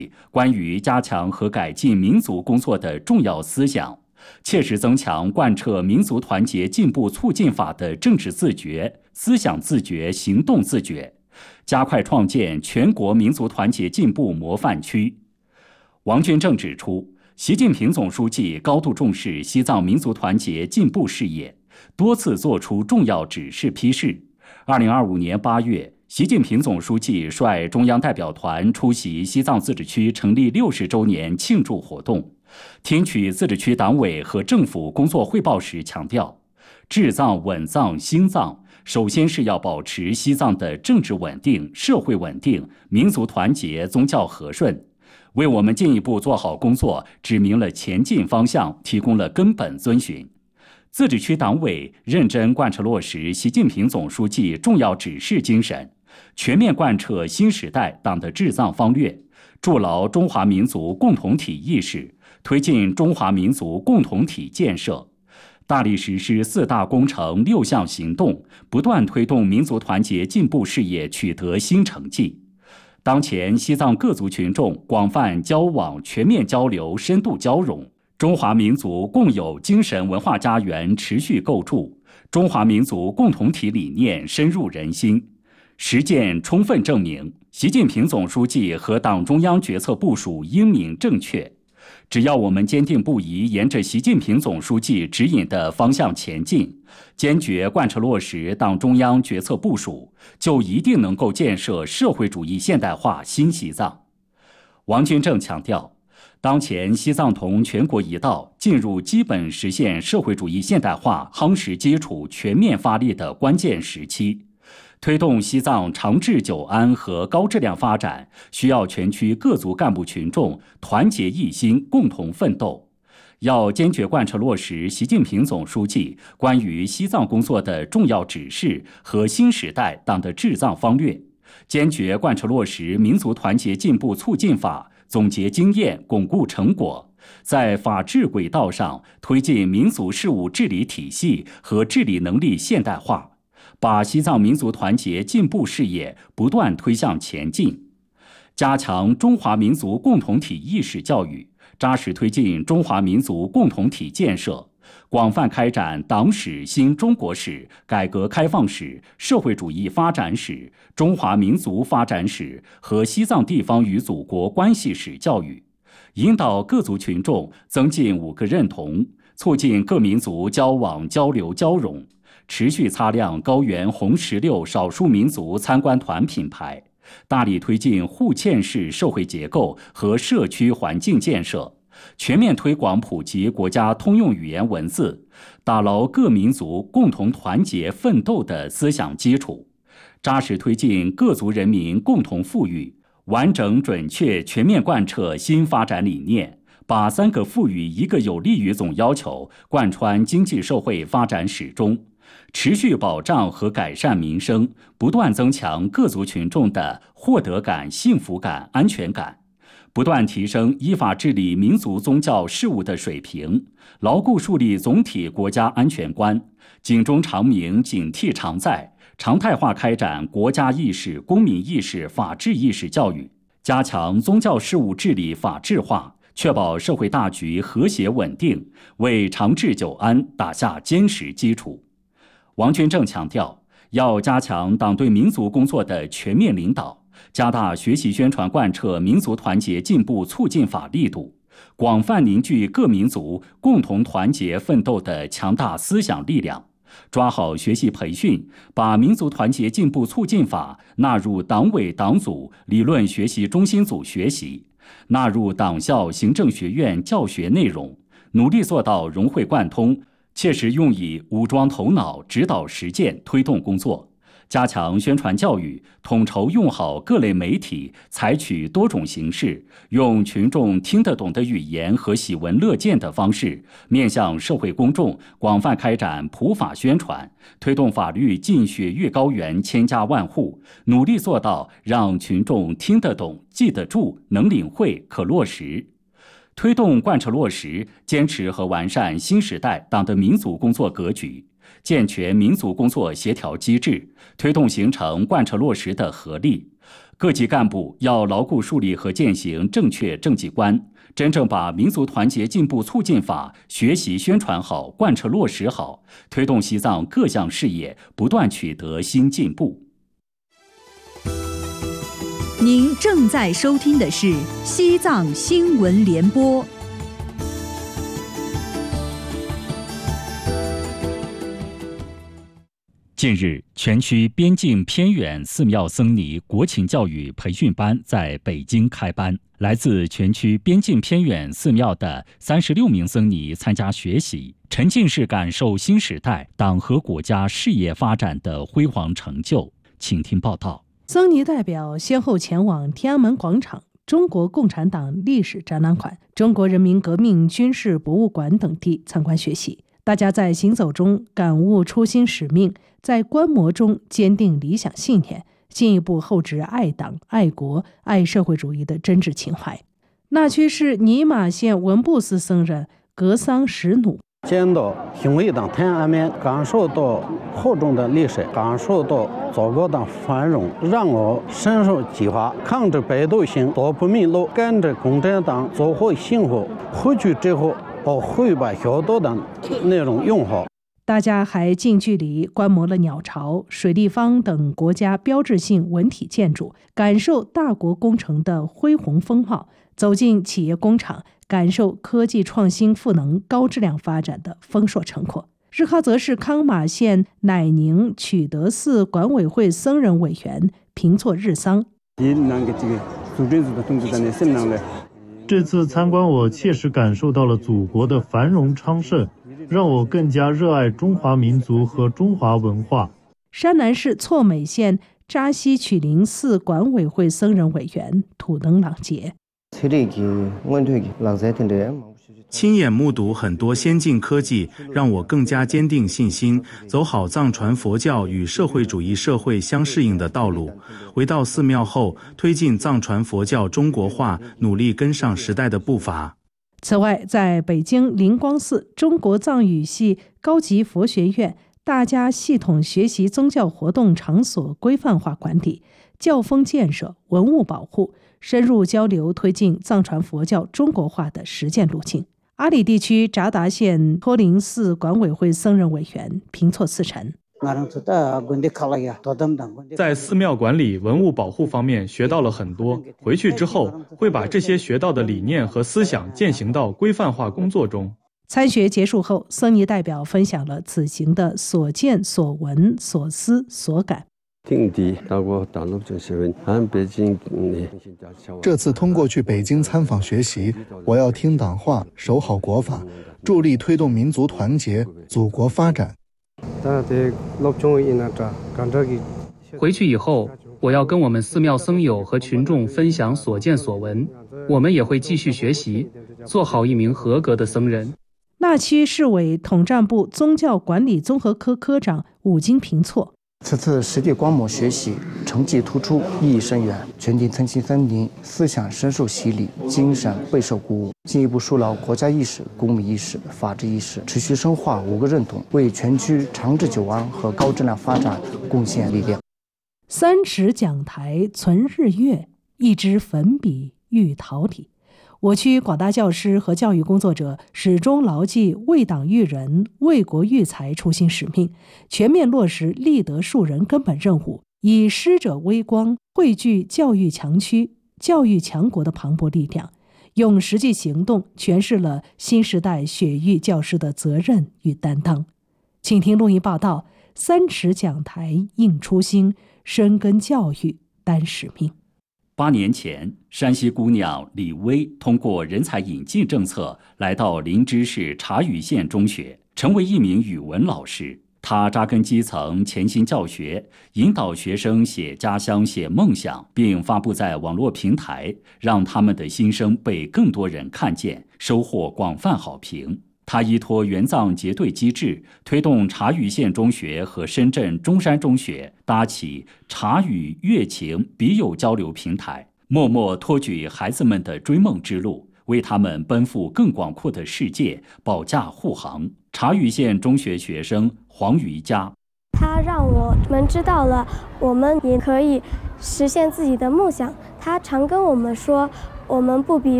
关于加强和改进民族工作的重要思想，切实增强贯彻民族团结进步促进法的政治自觉、思想自觉、行动自觉，加快创建全国民族团结进步模范区。王军正指出，习近平总书记高度重视西藏民族团结进步事业，多次作出重要指示批示。2025年8月，习近平总书记率中央代表团出席西藏自治区成立60周年庆祝活动，听取自治区党委和政府工作汇报时强调，治藏、稳藏、兴藏，首先是要保持西藏的政治稳定、社会稳定、民族团结、宗教和顺，为我们进一步做好工作指明了前进方向，提供了根本遵循。自治区党委认真贯彻落实习近平总书记重要指示精神，全面贯彻新时代党的治藏方略，筑牢中华民族共同体意识，推进中华民族共同体建设，大力实施4大工程6项行动，不断推动民族团结进步事业取得新成绩。当前西藏各族群众广泛交往、全面交流、深度交融，中华民族共有精神文化家园持续构筑，中华民族共同体理念深入人心。实践充分证明，习近平总书记和党中央决策部署英明正确。只要我们坚定不移沿着习近平总书记指引的方向前进，坚决贯彻落实党中央决策部署，就一定能够建设社会主义现代化新西藏。王军正强调，当前西藏同全国一道进入基本实现社会主义现代化夯实基础全面发力的关键时期，推动西藏长治久安和高质量发展，需要全区各族干部群众团结一心，共同奋斗。要坚决贯彻落实习近平总书记关于西藏工作的重要指示和新时代党的治藏方略，坚决贯彻落实民族团结进步促进法，总结经验，巩固成果，在法治轨道上推进民族事务治理体系和治理能力现代化，把西藏民族团结进步事业不断推向前进，加强中华民族共同体意识教育，扎实推进中华民族共同体建设，广泛开展党史、新中国史、改革开放史、社会主义发展史、中华民族发展史和西藏地方与祖国关系史教育，引导各族群众增进5个认同，促进各民族交往交流交融，持续擦亮高原红16少数民族参观团品牌，大力推进互嵌式社会结构和社区环境建设，全面推广普及国家通用语言文字，打牢各民族共同团结奋斗的思想基础，扎实推进各族人民共同富裕，完整准确全面贯彻新发展理念，把3个富裕1个有利于总要求贯穿经济社会发展始终，持续保障和改善民生，不断增强各族群众的获得感、幸福感、安全感，不断提升依法治理民族宗教事务的水平，牢固树立总体国家安全观，警钟长鸣，警惕常在，常态化开展国家意识、公民意识、法治意识教育，加强宗教事务治理法治化，确保社会大局和谐稳定，为长治久安打下坚实基础。王军正强调，要加强党对民族工作的全面领导，加大学习宣传贯彻民族团结进步促进法力度，广泛凝聚各民族共同团结奋斗的强大思想力量，抓好学习培训，把民族团结进步促进法纳入党委党组理论学习中心组学习，纳入党校行政学院教学内容，努力做到融会贯通，切实用以武装头脑，指导实践，推动工作。加强宣传教育，统筹用好各类媒体，采取多种形式，用群众听得懂的语言和喜闻乐见的方式，面向社会公众广泛开展普法宣传，推动法律进雪域高原千家万户，努力做到让群众听得懂、记得住、能领会、可落实。推动贯彻落实，坚持和完善新时代党的民族工作格局，健全民族工作协调机制，推动形成贯彻落实的合力。 各级干部要牢固树立和践行正确政绩观，真正把民族团结进步促进法学习宣传好、贯彻落实好，推动西藏各项事业不断取得新进步。 您正在收听的是西藏新闻联播。 近日，全区边境偏远寺庙僧尼国情教育培训班在北京开班。来自全区边境偏远寺庙的36名僧尼参加学习，沉浸式感受新时代党和国家事业发展的辉煌成就。请听报道。 僧尼代表先后前往天安门广场、中国共产党历史展览馆、中国人民革命军事博物馆等地参观学习。大家在行走中感悟初心使命，在观摩中坚定理想信念，进一步厚植爱党、爱国、爱社会主义的真挚情怀。那曲是尼玛县文布斯僧人格桑什努。 见到雄伟的天安门，感受到厚重的历史，感受到祖国的繁荣，让我深受启发。抗着百度行，走不迷路，跟着共产党走好幸福。回去之后，我会把学到的内容用好。 大家还近距离观摩了鸟巢、水立方等国家标志性文体建筑，感受大国工程的恢宏风貌，走进企业工厂，感受科技创新赋能高质量发展的丰硕成果。日喀则市康马县乃宁曲德寺管委会僧人委员平措日桑。 这次参观，我切实感受到了祖国的繁荣昌盛，让我更加热爱中华民族和中华文化。 山南市措美县扎西曲林寺管委会僧人委员土登朗杰。 亲眼目睹很多先进科技，让我更加坚定信心，走好藏传佛教与社会主义社会相适应的道路。回到寺庙后，推进藏传佛教中国化，努力跟上时代的步伐。 此外，在北京灵光寺中国藏语系高级佛学院，大家系统学习宗教活动场所规范化管理、教风建设、文物保护，深入交流推进藏传佛教中国化的实践路径。阿里地区扎达县托林寺管委会僧人委员平措次臣。 在寺庙管理、文物保护方面学到了很多，回去之后会把这些学到的理念和思想践行到规范化工作中。 参学结束后，僧尼代表分享了此行的所见所闻所思所感。 这次通过去北京参访学习，我要听党话，守好国法，助力推动民族团结、祖国发展。 回去以后，我要跟我们寺庙僧友和群众分享所见所闻，我们也会继续学习，做好一名合格的僧人。 那曲市委统战部宗教管理综合科科长武金平措。 此次实地观摩学习成绩突出，意义深远，全体参亲僧尼思想深受洗礼，精神备受鼓舞，进一步树牢国家意识、公民意识、法治意识，持续深化五个认同，为全区长治久安和高质量发展贡献力量。 三尺讲台存日月，一支粉笔喻桃李。我区广大教师和教育工作者始终牢记为党育人、为国育才初心使命，全面落实立德树人根本任务，以师者微光汇聚教育强区、教育强国的磅礴力量，用实际行动诠释了新时代血育教师的责任与担当。请听录音报道：三尺讲台应初心，深耕教育担使命。 8年前，山西姑娘李薇通过人才引进政策来到林芝市察隅县中学，成为一名语文老师。她扎根基层，潜心教学，引导学生写家乡、写梦想，并发布在网络平台，让他们的心声被更多人看见，收获广泛好评。他依托援藏结对机制，推动察隅县中学和深圳中山中学搭起察隅乐情笔友交流平台，默默托举孩子们的追梦之路，为他们奔赴更广阔的世界保驾护航。察隅县中学学生黄瑜佳， 他让我们知道了我们也可以实现自己的梦想。他常跟我们说，我们不比